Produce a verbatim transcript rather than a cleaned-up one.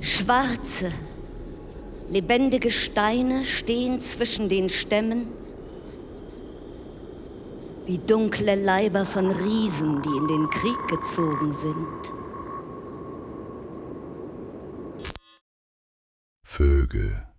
Schwarze, lebendige Steine stehen zwischen den Stämmen, wie dunkle Leiber von Riesen, die in den Krieg gezogen sind. Vögel.